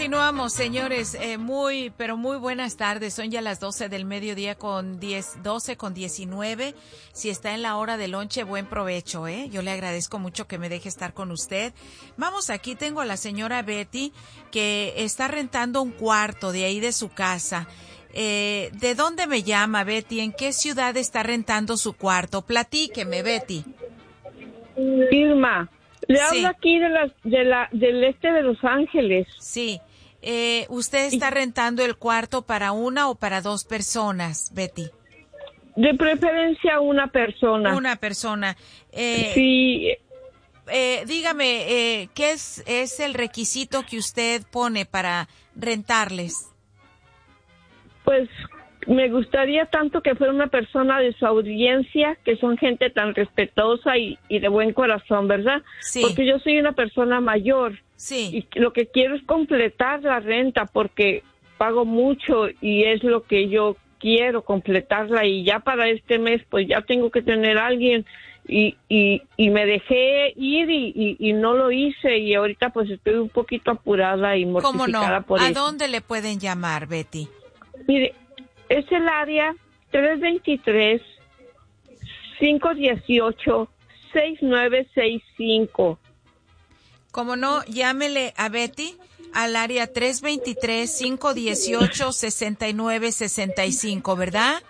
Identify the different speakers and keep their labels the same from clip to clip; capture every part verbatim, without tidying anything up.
Speaker 1: Continuamos, señores. Eh, muy, pero muy buenas tardes. Son ya las doce del mediodía con diez, doce con diecinueve. Si está en la hora de lonche, buen provecho, ¿eh? Yo le agradezco mucho que me deje estar con usted. Vamos, aquí tengo a la señora Betty, que está rentando un cuarto de ahí de su casa. Eh, ¿de dónde me llama, Betty? ¿En qué ciudad está rentando su cuarto? Platíqueme, Betty.
Speaker 2: Irma, le
Speaker 1: Sí.
Speaker 2: hablo aquí de la, de la, del este de Los Ángeles.
Speaker 1: Sí. Eh, ¿Usted está rentando el cuarto para una o para dos personas, Betty?
Speaker 2: De preferencia una persona.
Speaker 1: Una persona. Eh,
Speaker 2: Sí,
Speaker 1: eh, dígame, eh, ¿qué es, es el requisito que usted pone para rentarles?
Speaker 2: pues me gustaría tanto que fuera una persona de su audiencia, que son gente tan respetuosa y, y de buen corazón, ¿verdad?
Speaker 1: Sí.
Speaker 2: Porque yo soy una persona mayor.
Speaker 1: Sí.
Speaker 2: Y lo que quiero es completar la renta porque pago mucho y es lo que yo quiero, completarla. Y ya para este mes, pues ya tengo que tener a alguien. Y, y, y me dejé ir y, y, y no lo hice. Y ahorita pues estoy un poquito apurada y
Speaker 1: ¿Cómo
Speaker 2: mortificada
Speaker 1: no?
Speaker 2: por
Speaker 1: ¿A
Speaker 2: eso.
Speaker 1: dónde le pueden llamar, Betty?
Speaker 2: Mire, es el área tres dos tres, cinco uno ocho, seis nueve seis cinco.
Speaker 1: ¿Cómo no? Llámele a Betty al área tres dos tres, cinco uno ocho, seis nueve seis cinco, ¿verdad?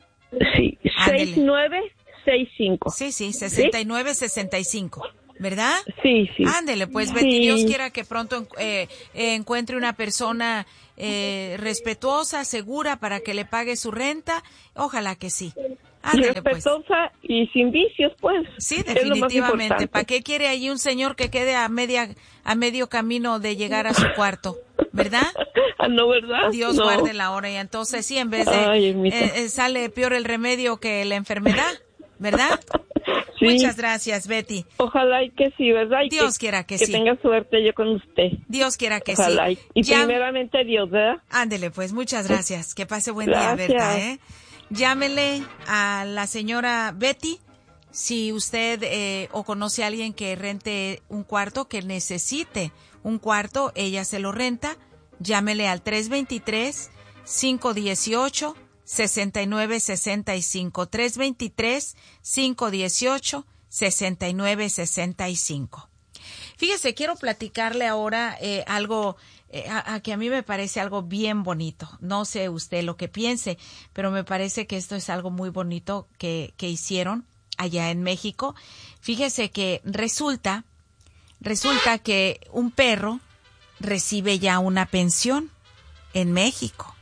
Speaker 2: Sí,
Speaker 1: Ándele.
Speaker 2: seis nueve seis cinco.
Speaker 1: Sí, sí, sesenta y nueve sesenta y cinco, ¿verdad?
Speaker 2: Sí, sí.
Speaker 1: Ándele, pues, Betty,
Speaker 2: Sí.
Speaker 1: Dios quiera que pronto eh, eh, encuentre una persona eh, respetuosa, segura, para que le pague su renta. Ojalá que sí. Ándele, pues.
Speaker 2: Respetuosa y sin vicios, pues.
Speaker 1: Sí,
Speaker 2: Es lo más
Speaker 1: definitivamente.
Speaker 2: importante.
Speaker 1: ¿Para qué quiere allí un señor que quede a media a medio camino de llegar a su cuarto? ¿Verdad?
Speaker 2: Ah, no, ¿verdad?
Speaker 1: Dios
Speaker 2: No.
Speaker 1: guarde la hora. Y entonces sí, en vez de
Speaker 2: Ay, Ermita.
Speaker 1: eh, eh, sale peor el remedio que la enfermedad, ¿verdad?
Speaker 2: Sí.
Speaker 1: Muchas gracias, Betty.
Speaker 2: Ojalá y que sí, ¿verdad? Y
Speaker 1: Dios quiera que
Speaker 2: que
Speaker 1: sí.
Speaker 2: tenga suerte yo con usted.
Speaker 1: Dios quiera que
Speaker 2: Ojalá.
Speaker 1: sí.
Speaker 2: Y, y
Speaker 1: Ya-
Speaker 2: primeramente Dios, ¿verdad?
Speaker 1: Ándele, pues, muchas gracias. Que pase buen
Speaker 2: Gracias.
Speaker 1: día, Berta, ¿eh? Llámele a la señora Betty si usted eh, o conoce a alguien que rente un cuarto, que necesite un cuarto, ella se lo renta. Llámele al tres dos tres, cinco uno ocho, seis nueve seis cinco. tres dos tres, cinco uno ocho, seis nueve seis cinco. Fíjese, quiero platicarle ahora eh, algo eh, a, a que a mí me parece algo bien bonito. No sé usted lo que piense, pero me parece que esto es algo muy bonito que, que hicieron allá en México. Fíjese que resulta, resulta que un perro recibe ya una pensión en México.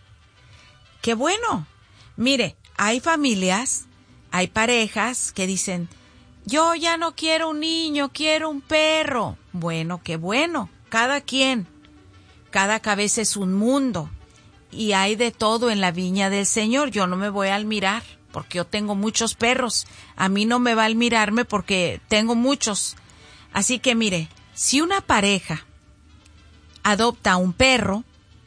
Speaker 1: ¡Qué bueno! Mire, hay familias, hay parejas que dicen, yo ya no quiero un niño, quiero un perro. Bueno, qué bueno. Cada quien, cada cabeza es un mundo. Y hay de todo en la viña del Señor. Yo no me voy a admirar porque yo tengo muchos perros. A mí no me va a admirarme porque tengo muchos. Así que mire, si una pareja adopta un perro,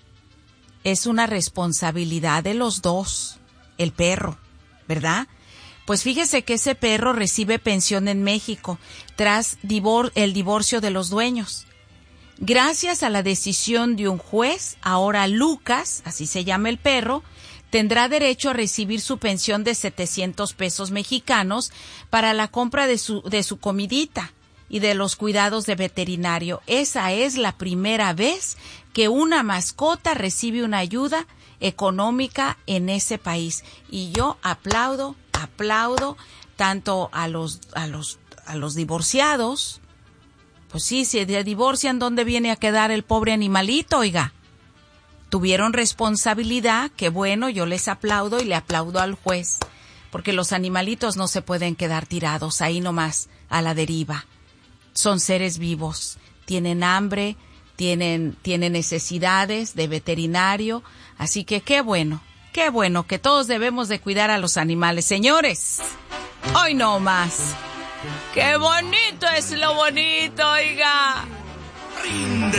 Speaker 1: es una responsabilidad de los dos, el perro, ¿verdad? Pues fíjese que ese perro recibe pensión en México tras divor- el divorcio de los dueños. Gracias a la decisión de un juez, ahora Lucas, así se llama el perro, tendrá derecho a recibir su pensión de setecientos pesos mexicanos para la compra de su, de su comidita y de los cuidados de veterinario. Esa es la primera vez que una mascota recibe una ayuda económica en ese país. Y yo aplaudo, aplaudo tanto a los, a los, a los divorciados. Pues sí, si se divorcian, ¿dónde viene a quedar el pobre animalito, oiga? Tuvieron responsabilidad, qué bueno, yo les aplaudo y le aplaudo al juez, porque los animalitos no se pueden quedar tirados ahí nomás a la deriva. Son seres vivos, tienen hambre, tienen, tienen necesidades de veterinario, así que qué bueno, qué bueno que todos debemos de cuidar a los animales. Señores, hoy no más. ¡Qué bonito es lo bonito, oiga!